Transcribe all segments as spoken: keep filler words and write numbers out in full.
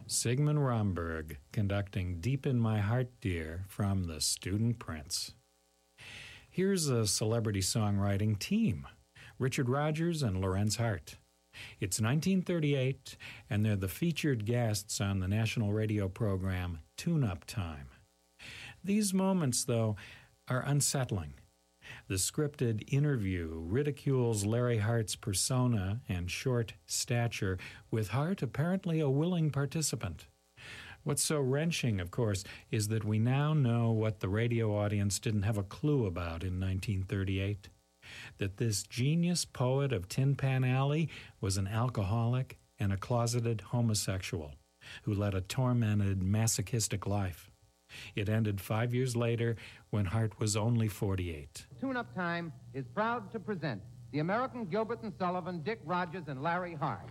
Sigmund Romberg conducting Deep in My Heart, Dear from The Student Prince. Here's a celebrity songwriting team, Richard Rodgers and Lorenz Hart. It's nineteen thirty-eight, and they're the featured guests on the national radio program Tune-Up Time. These moments, though, are unsettling. The scripted interview ridicules Larry Hart's persona and short stature, with Hart apparently a willing participant. What's so wrenching, of course, is that we now know what the radio audience didn't have a clue about in nineteen thirty-eight. That this genius poet of Tin Pan Alley was an alcoholic and a closeted homosexual who led a tormented, masochistic life. It ended five years later when Hart was only forty-eight. Tune-Up Time is proud to present the American Gilbert and Sullivan, Dick Rodgers, and Larry Hart.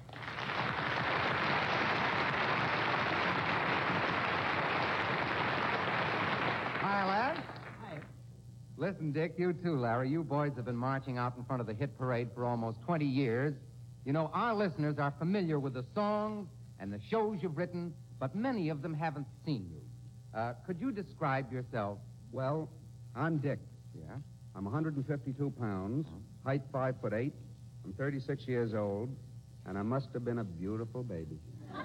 Hi, lads. Hi. Listen, Dick, you too, Larry. You boys have been marching out in front of the hit parade for almost twenty years. You know, our listeners are familiar with the songs and the shows you've written, but many of them haven't seen you. Uh, could you describe yourself? Well, I'm Dick. Yeah? I'm one hundred fifty-two pounds, height five foot eight. I'm thirty-six years old, and I must have been a beautiful baby.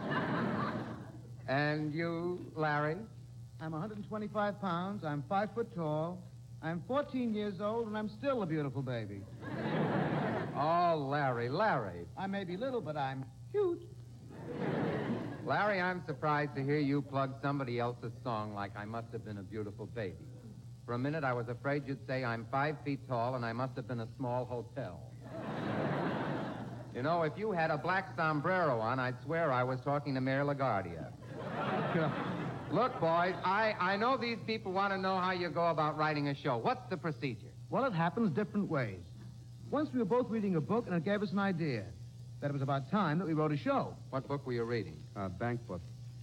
And you, Larry? I'm one hundred twenty-five pounds. I'm five foot tall. I'm fourteen years old, and I'm still a beautiful baby. Oh, Larry, Larry. I may be little, but I'm cute. Larry, I'm surprised to hear you plug somebody else's song like I Must Have Been a Beautiful Baby. For a minute, I was afraid you'd say I'm five feet tall and I must have been a small hotel. You know, if you had a black sombrero on, I'd swear I was talking to Mayor LaGuardia. Look, boys, I, I know these people want to know how you go about writing a show. What's the procedure? Well, it happens different ways. Once we were both reading a book, and it gave us an idea that it was about time that we wrote a show. What book were you reading? Uh, bank book.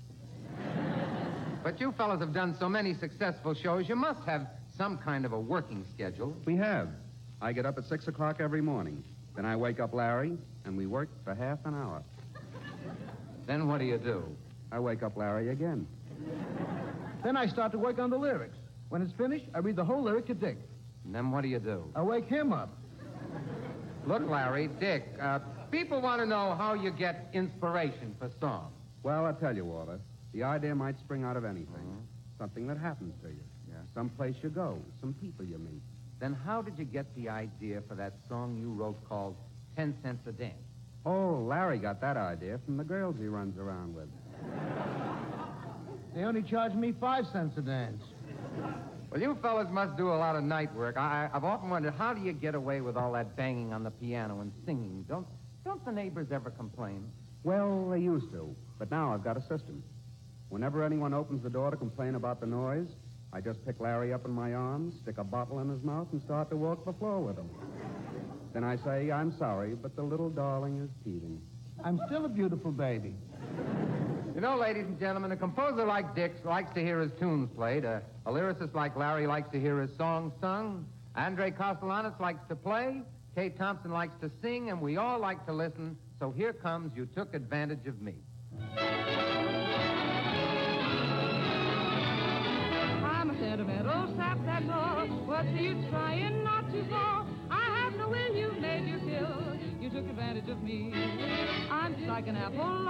But you fellas have done so many successful shows, you must have some kind of a working schedule. We have. I get up at six o'clock every morning. Then I wake up Larry, and we work for half an hour. Then what do you do? I wake up Larry again. Then I start to work on the lyrics. When it's finished, I read the whole lyric to Dick. And then what do you do? I wake him up. Look, Larry, Dick, uh, people want to know how you get inspiration for songs. Well, I'll tell you, Walter. The idea might spring out of anything. Mm-hmm. Something that happens to you. Yeah. Some place you go. Some people you meet. Then how did you get the idea for that song you wrote called Ten Cents a Dance? Oh, Larry got that idea from the girls he runs around with. They only charge me five cents a dance. Well, you fellas must do a lot of night work. I, I've often wondered, how do you get away with all that banging on the piano and singing? Don't, don't the neighbors ever complain? Well, they used to, but now I've got a system. Whenever anyone opens the door to complain about the noise, I just pick Larry up in my arms, stick a bottle in his mouth, and start to walk the floor with him. Then I say, I'm sorry, but the little darling is teething. I'm still a beautiful baby. You know, ladies and gentlemen, a composer like Dick likes to hear his tunes played. A, a lyricist like Larry likes to hear his songs sung. Andre Castellanos likes to play. Kay Thompson likes to sing, and we all like to listen. So here comes You Took Advantage of Me. I'm a sentimental sap, that's all. What's the use trying not to fall? I have no will, you made you kill. You took advantage of me. I'm just like an apple